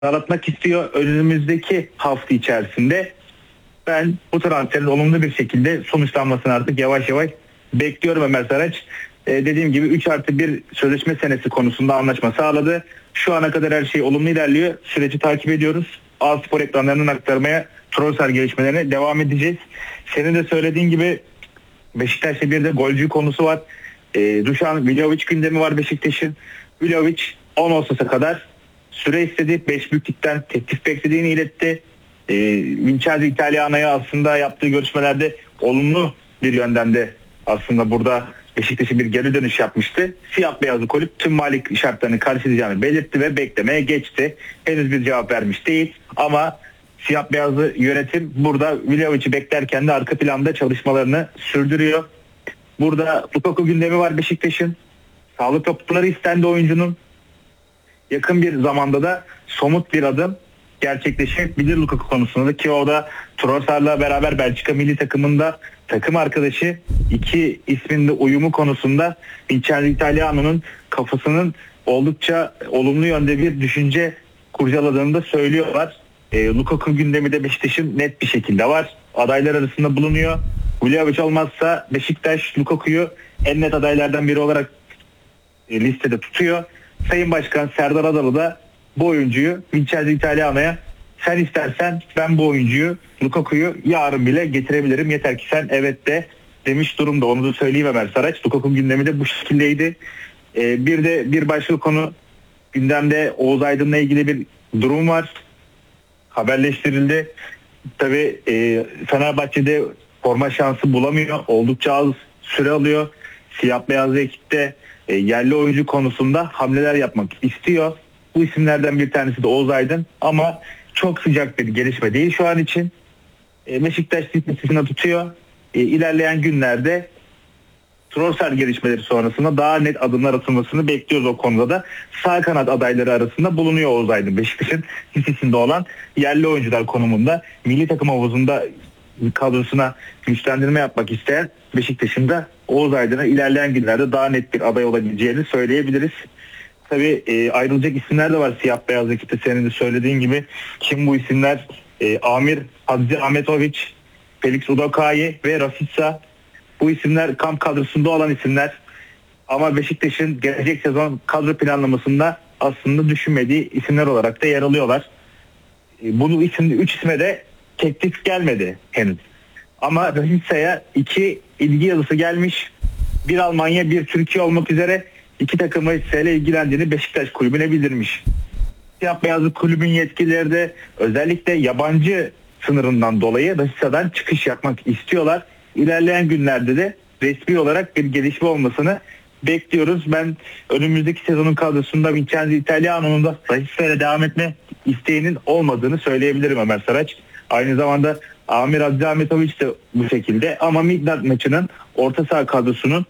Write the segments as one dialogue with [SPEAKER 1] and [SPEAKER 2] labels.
[SPEAKER 1] yaratmak istiyor. Önümüzdeki hafta içerisinde ben bu transferin olumlu bir şekilde sonuçlanmasını artık yavaş yavaş bekliyorum Ömer Saraç. Dediğim gibi 3+1 sözleşme senesi konusunda anlaşma sağladı. Şu ana kadar her şey olumlu ilerliyor. Süreci takip ediyoruz. A-Spor ekranlarından aktarmaya Trossard gelişmelerine devam edeceğiz. Senin de söylediğin gibi Beşiktaş'ta bir de golcü konusu var. Dušan Vlahović gündemi var Beşiktaş'ın. Vlahović 10 Ağustos'a kadar süre istedi. 5 büyüklükten teklif beklediğini iletti. Vincenzo Italiano'ya aslında yaptığı görüşmelerde olumlu bir yönden de aslında burada Beşiktaş'a bir geri dönüş yapmıştı. Siyah beyazlı kulüp tüm malik şartlarını karşılayacağını belirtti ve beklemeye geçti. Henüz bir cevap vermiş değil ama siyah beyazlı yönetim burada Vlahović'i beklerken de arka planda çalışmalarını sürdürüyor. Burada Lukaku gündemi var Beşiktaş'ın. Sağlık raporları istendi oyuncunun. Yakın bir zamanda da somut bir adım gerçekleşebilir Lukaku konusunda ki o da Trossard'la beraber Belçika milli takımında takım arkadaşı, iki isminde uyumu konusunda Vincenzo Italiano'nun kafasının oldukça olumlu yönde bir düşünce kurcaladığını da söylüyorlar. Lukaku gündemi de Beşiktaş'ın net bir şekilde var. Adaylar arasında bulunuyor. Vlahović olmazsa Beşiktaş Lukaku'yu en net adaylardan biri olarak listede tutuyor. Sayın Başkan Serdar Adalı da bu oyuncuyu Vincenzo Italiano'ya sen istersen ben bu oyuncuyu Lukaku'yu yarın bile getirebilirim. Yeter ki sen evet de demiş durumda. Onu da söyleyeyim Ömer Saraç. Lukaku gündemi de bu şekildeydi. Bir de bir başka konu gündemde Oğuz Aydın'la ilgili bir durum var. Haberleştirildi. Tabii Fenerbahçe'de forma şansı bulamıyor. Oldukça az süre alıyor. Siyah beyazlı ekipte yerli oyuncu konusunda hamleler yapmak istiyor. Bu isimlerden bir tanesi de Oğuz Aydın ama çok sıcak bir gelişme değil şu an için. Beşiktaş listesinde tutuyor. İlerleyen günlerde Trossard gelişmeleri sonrasında daha net adımlar atılmasını bekliyoruz o konuda da. Sağ kanat adayları arasında bulunuyor Oğuz Aydın. Beşiktaş'ın listesinde olan yerli oyuncular konumunda milli takım havuzunda kadrosuna güçlendirme yapmak isteyen Beşiktaş'ın da Oğuz Aydın'a ilerleyen günlerde daha net bir aday olabileceğini söyleyebiliriz. Tabii ayrılacak isimler de var siyah beyaz ekipte senin de söylediğin gibi. Kim bu isimler? Amir Hadzi Ahmetović, Felix Udokai ve Rashica. Bu isimler kamp kadrosunda olan isimler. Ama Beşiktaş'ın gelecek sezon kadro planlamasında aslında düşünmediği isimler olarak da yer alıyorlar. Bu isimde 3 isme de teklif gelmedi henüz. Ama Rashica'ya 2 ilgi yazısı gelmiş. Bir Almanya, bir Türkiye olmak üzere 2 takımı ile ilgilendiğini Beşiktaş kulübüne bildirmiş. Siyah beyazlı kulübün yetkilileri de özellikle yabancı sınırından dolayı Rashica'dan çıkış yapmak istiyorlar. İlerleyen günlerde de resmi olarak bir gelişme olmasını bekliyoruz. Ben önümüzdeki sezonun kadrosunda Vincenzo Italiano'nun da Rashica ile devam etme isteğinin olmadığını söyleyebilirim Ömer Saraç. Aynı zamanda Amir Hadzi Ahmetović de bu şekilde ama Midland maçının orta saha kadrosunun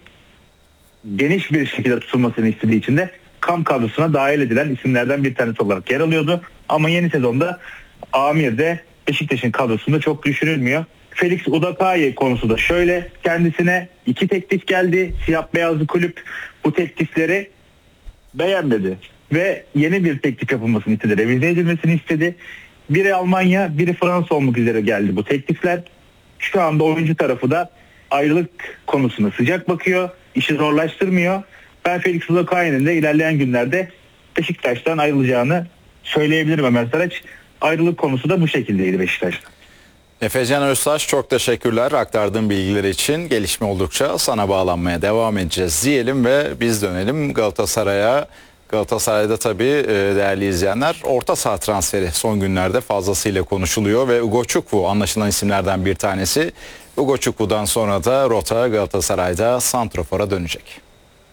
[SPEAKER 1] geniş bir şekilde tutulmasını istediği için de kamp kadrosuna dahil edilen isimlerden bir tanesi olarak yer alıyordu. Ama yeni sezonda Amir de Beşiktaş'ın kadrosunda çok düşünülmüyor. Felix Udokai konusu da şöyle, kendisine 2 teklif geldi. Siyah beyazlı kulüp bu teklifleri beğenmedi ve yeni bir teklif yapılmasını istedi, revize edilmesini istedi. Biri Almanya, biri Fransa olmak üzere geldi bu teklifler. Şu anda oyuncu tarafı da ayrılık konusuna sıcak bakıyor, işi zorlaştırmıyor. Ben Felix Udokai'nin de ilerleyen günlerde Beşiktaş'tan ayrılacağını söyleyebilirim Ömer Saraç. Ayrılık konusu da bu şekildeydi Beşiktaş'ta.
[SPEAKER 2] Efecan Öztaş, çok teşekkürler aktardığın bilgiler için. Gelişme oldukça sana bağlanmaya devam edeceğiz diyelim ve biz dönelim Galatasaray'a. Galatasaray'da tabii değerli izleyenler orta saha transferi son günlerde fazlasıyla konuşuluyor ve Ugo Çukwu anlaşılan isimlerden bir tanesi. Ugo Çukwu'dan sonra da rota Galatasaray'da santrofora dönecek.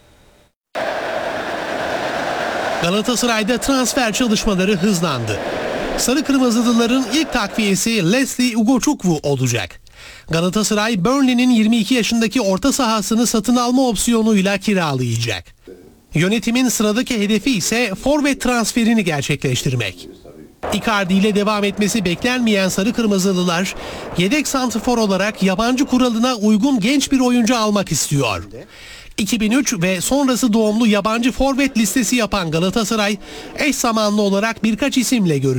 [SPEAKER 3] Galatasaray'da transfer çalışmaları hızlandı. Sarı Kırmızılıların ilk takviyesi Leslie Ugo Çukwu olacak. Galatasaray Burnley'nin 22 yaşındaki orta sahasını satın alma opsiyonuyla kiralayacak. Yönetimin sıradaki hedefi ise forvet transferini gerçekleştirmek. Icardi ile devam etmesi beklenmeyen Sarı Kırmızılılar yedek santrfor olarak yabancı kuralına uygun genç bir oyuncu almak istiyor. 2003 ve sonrası doğumlu yabancı forvet listesi yapan Galatasaray eş zamanlı olarak birkaç isimle görüşüyor.